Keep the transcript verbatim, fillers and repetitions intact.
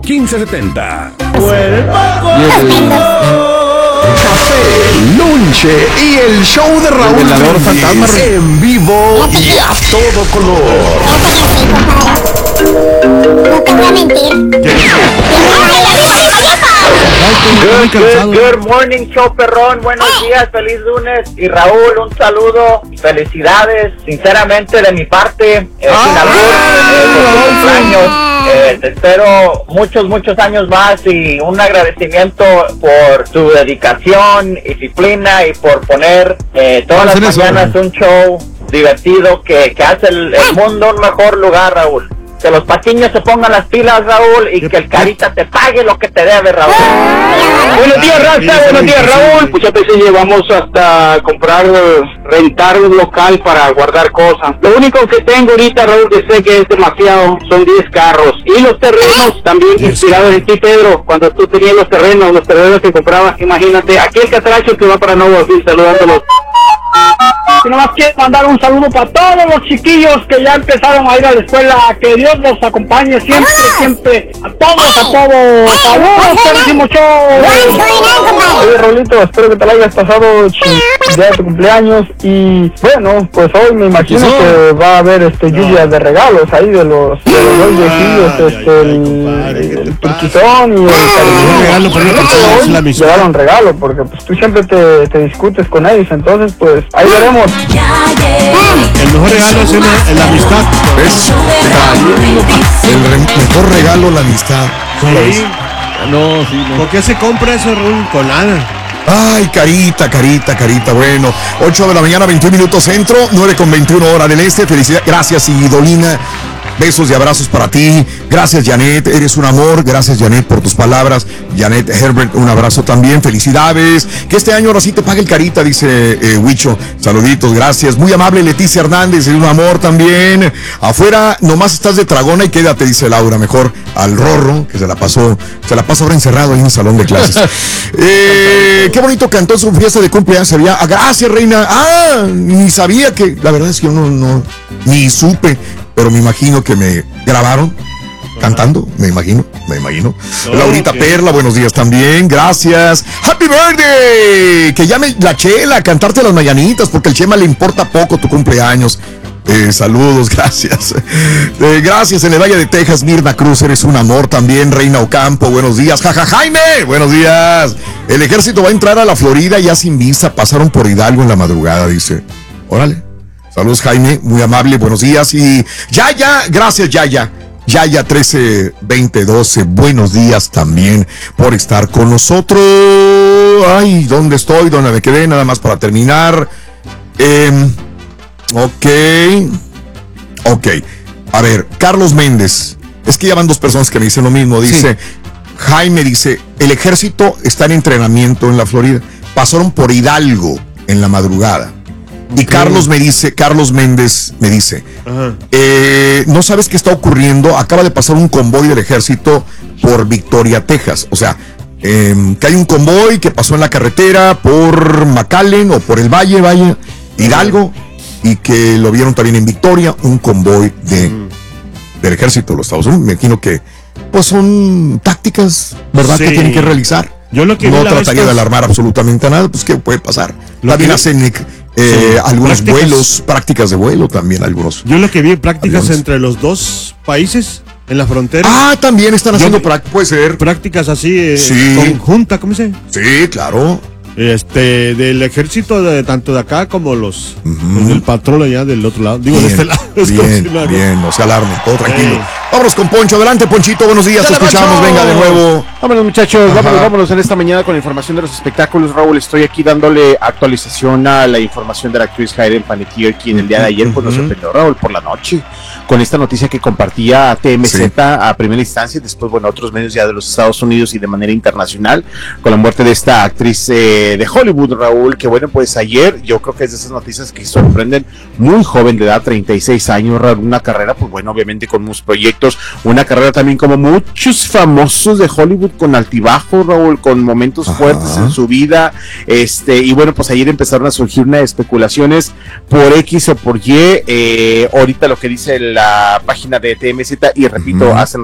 quince setenta. Café, lunche y el show de Raúl Velador Fantasma en vivo y a todo color. No te voy a mentir. Good, good, good morning, show perrón. Buenos días, feliz lunes. Y Raúl, un saludo, felicidades, sinceramente de mi parte. Eh, sin albur, eh, por tus cumpleaños. Eh, te espero muchos, muchos años más y un agradecimiento por tu dedicación, disciplina y por poner eh, todas las mañanas eso, un show divertido que, que hace el, el mundo un mejor lugar, Raúl. Que los patiños se pongan las pilas, Raúl, y que el Carita te pague lo que te debe, Raúl. Buenos días, Raza, buenos días, Raúl. Pues ya te llevamos hasta comprar, rentar un local para guardar cosas. Lo único que tengo ahorita, Raúl, que sé que es demasiado, son diez carros. Y los terrenos, también inspirados en ti, Pedro, cuando tú tenías los terrenos, los terrenos que comprabas, imagínate, aquel catracho que va para Nuevo Film, saludándolos. Y nomás quiero mandar un saludo para todos los chiquillos que ya empezaron a ir a la escuela. Que Dios los acompañe siempre, siempre. A todos, a todos. Saludos, queridísimo show. Oye, Raulito, espero que te lo hayas pasado ya de tu cumpleaños. Y bueno, pues hoy me imagino que va a haber este lluvia de regalos ahí de los de los dos viejillos, este, el, el turquizón y el cariño. Llevaron regalo porque pues tú siempre te, te discutes con ellos, entonces pues ahí veremos. El mejor regalo es la, la amistad. ¿Ves? El re- mejor regalo, la amistad. Sí. No, sí, no. ¿Por qué se compra eso, Raúl? Con nada. Ay, carita, carita, carita. Bueno, ocho de la mañana, veintiún minutos centro, nueve con veintiuno hora del este. Felicidad, gracias, Idolina. Besos y abrazos para ti. Gracias, Janet. Eres un amor. Gracias, Janet, por tus palabras. Janet Herbert, un abrazo también. Felicidades. Que este año ahora sí te pague el Carita, dice eh, Huicho. Saluditos, gracias. Muy amable, Leticia Hernández. Es un amor también. Afuera, nomás estás de tragona y quédate, dice Laura. Mejor al Rorro, que se la pasó. Se la pasa ahora encerrado ahí en el salón de clases. eh, qué bonito cantó en su fiesta de cumpleaños. Se veía. Ah, gracias, Reina. Ah, ni sabía que. La verdad es que yo no, no ni supe. Pero me imagino que me grabaron cantando, me imagino, me imagino. Oh, Laurita okay. Perla, buenos días también, gracias. ¡Happy birthday! Que llame la Chela a cantarte las mañanitas, porque al Chema le importa poco tu cumpleaños. Eh, saludos, gracias. Eh, gracias, en el Valle de Texas, Mirna Cruz, eres un amor también. Reina Ocampo, buenos días. Jaja, Jaime, buenos días. El ejército va a entrar a la Florida ya sin visa, pasaron por Hidalgo en la madrugada, dice. Órale. Saludos, Jaime, muy amable, buenos días. Y Yaya, gracias, Yaya. Yaya trece veinte doce, buenos días también por estar con nosotros. Ay, ¿dónde estoy? ¿Dónde me quedé? Nada más para terminar. Eh, ok. Ok. A ver, Carlos Méndez. Es que ya van dos personas que me dicen lo mismo. Dice, sí. Jaime dice, el ejército está en entrenamiento en la Florida. Pasaron por Hidalgo en la madrugada. Y Carlos me dice, Carlos Méndez me dice, eh, ¿no sabes qué está ocurriendo? Acaba de pasar un convoy del ejército por Victoria, Texas. O sea, eh, que hay un convoy que pasó en la carretera por McAllen o por el Valle, Valle, Hidalgo, y que lo vieron también en Victoria, un convoy de, uh-huh. del ejército de los Estados Unidos. Me imagino que pues son tácticas, ¿verdad? Sí. Que tienen que realizar. Yo lo que no trataría de alarmar absolutamente a nada, pues ¿qué puede pasar? También hacen eh, sí, algunos prácticas. vuelos, prácticas de vuelo también, algunos. Yo lo que vi, prácticas aviones. Entre los dos países en la frontera. Ah, también están haciendo prácticas, puede ser. Prácticas así, eh, sí. conjunta, ¿cómo se dice? Sí, claro. Este, del ejército, de tanto de acá como los, uh-huh. los del patrón allá del otro lado. Digo, bien, de este lado. Bien, bien, bien, no se alarme, todo tranquilo. Hey. Vámonos con Poncho, adelante Ponchito, buenos días, te escuchamos, Poncho. Venga de nuevo. Vámonos muchachos, vámonos, vámonos en esta mañana con la información de los espectáculos. Raúl, estoy aquí dándole actualización a la información de la actriz Hayden Panettiere, quien el día de ayer uh-huh. pues nos sorprendió, Raúl, por la noche, con esta noticia que compartía T M Z sí. a primera instancia, después, bueno, otros medios ya de los Estados Unidos y de manera internacional, con la muerte de esta actriz eh, de Hollywood, Raúl, que bueno, pues ayer yo creo que es de esas noticias que sorprenden, muy joven de edad, treinta y seis años, Raúl, una carrera, pues bueno, obviamente con muchos proyectos, una carrera también como muchos famosos de Hollywood, con altibajos, Raúl, con momentos Ajá. fuertes en su vida, este, y bueno, pues ayer empezaron a surgir unas especulaciones por X o por Y, eh, ahorita lo que dice la página de T M Z, y repito, uh-huh. hacen